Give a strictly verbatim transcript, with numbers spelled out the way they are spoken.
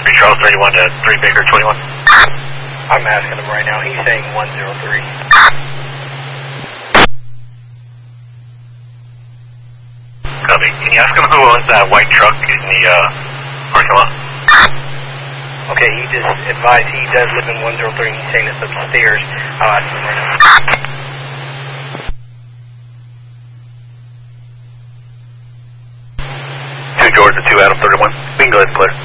three Charles thirty-one to three Baker twenty-one. I'm asking him right now. He's saying one zero three. Copy. Can you ask him who owns that white truck in the uh, parking lot? Okay, he just advised he does live in one zero three. He's saying it's upstairs. I'll ask him right now. Two Georgia, two Adam thirty-one. We can go ahead and clear.